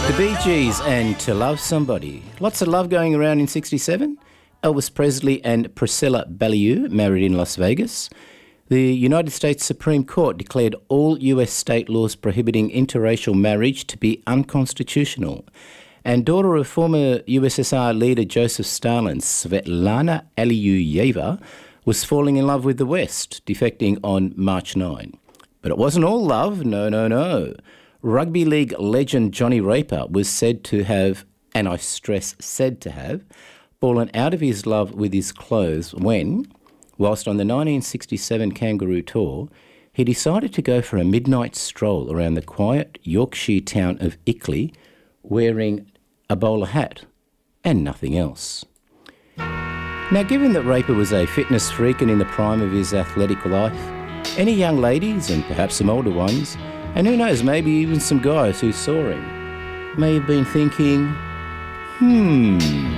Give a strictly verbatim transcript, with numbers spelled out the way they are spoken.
The Bee Gees and To Love Somebody. Lots of love going around in sixty-seven. Elvis Presley and Priscilla Beaulieu married in Las Vegas. The United States Supreme Court declared all U S state laws prohibiting interracial marriage to be unconstitutional. And daughter of former U S S R leader Joseph Stalin, Svetlana Aliyeva, was falling in love with the West, defecting on March ninth. But it wasn't all love, no, no, no. Rugby league legend Johnny Raper was said to have, and I stress said to have, fallen out of his love with his clothes when, whilst on the nineteen sixty-seven Kangaroo Tour, he decided to go for a midnight stroll around the quiet Yorkshire town of Ickley wearing a bowler hat and nothing else. Now, given that Raper was a fitness freak and in the prime of his athletic life, any young ladies, and perhaps some older ones, and who knows, maybe even some guys who saw him, may have been thinking, hmm,